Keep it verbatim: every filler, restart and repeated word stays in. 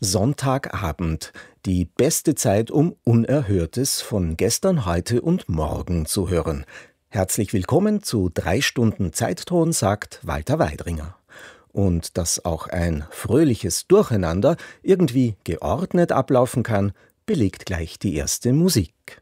Sonntagabend, die beste Zeit, um Unerhörtes von gestern, heute und morgen zu hören. Herzlich willkommen zu drei Stunden Zeitton, sagt Walter Weidringer. Und dass auch ein fröhliches Durcheinander irgendwie geordnet ablaufen kann, belegt gleich die erste Musik.